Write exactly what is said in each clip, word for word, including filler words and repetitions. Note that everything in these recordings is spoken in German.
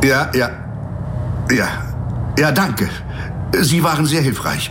Ja, ja. Ja. Ja, danke. Sie waren sehr hilfreich.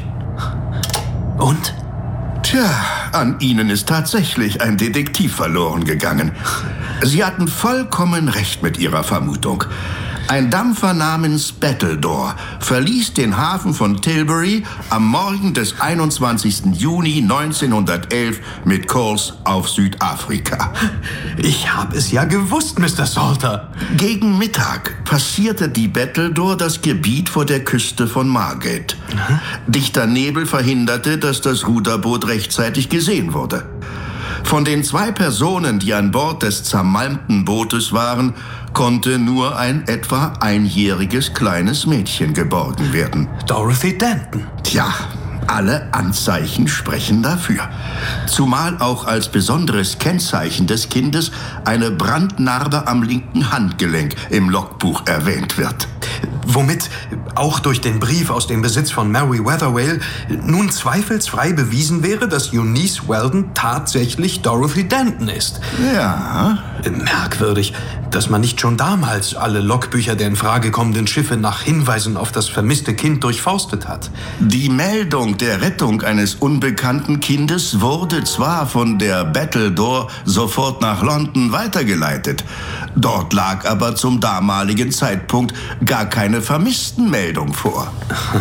Und? Tja, an Ihnen ist tatsächlich ein Detektiv verloren gegangen. Sie hatten vollkommen recht mit Ihrer Vermutung. Ein Dampfer namens Battledore verließ den Hafen von Tilbury am Morgen des einundzwanzigsten Juni neunzehnhundertelf mit Kurs auf Südafrika. Ich habe es ja gewusst, Mister Salter. Gegen Mittag passierte die Battledore das Gebiet vor der Küste von Margate. Mhm. Dichter Nebel verhinderte, dass das Ruderboot rechtzeitig gesehen wurde. Von den zwei Personen, die an Bord des zermalmten Bootes waren, konnte nur ein etwa einjähriges kleines Mädchen geborgen werden. Dorothy Denton. Tja, alle Anzeichen sprechen dafür. Zumal auch als besonderes Kennzeichen des Kindes eine Brandnarbe am linken Handgelenk im Logbuch erwähnt wird. Womit auch durch den Brief aus dem Besitz von Mary Weatherwayle nun zweifelsfrei bewiesen wäre, dass Eunice Weldon tatsächlich Dorothy Denton ist. Ja. Merkwürdig, dass man nicht schon damals alle Logbücher der in Frage kommenden Schiffe nach Hinweisen auf das vermisste Kind durchforstet hat. Die Meldung der Rettung eines unbekannten Kindes wurde zwar von der Battledore sofort nach London weitergeleitet. Dort lag aber zum damaligen Zeitpunkt gar keine Vermisstenmeldung vor.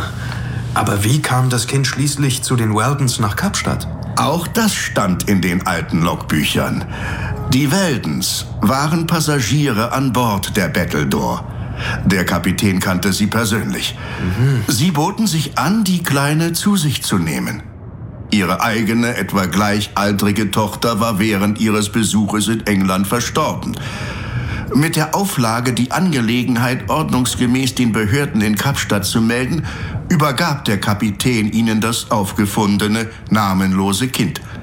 Aber wie kam das Kind schließlich zu den Weldons nach Kapstadt? Auch das stand in den alten Logbüchern. Die Weldons waren Passagiere an Bord der Battledore. Der Kapitän kannte sie persönlich. Mhm. Sie boten sich an, die Kleine zu sich zu nehmen. Ihre eigene, etwa gleichaltrige Tochter war während ihres Besuches in England verstorben. Mit der Auflage, die Angelegenheit ordnungsgemäß den Behörden in Kapstadt zu melden, übergab der Kapitän ihnen das aufgefundene, namenlose Kind.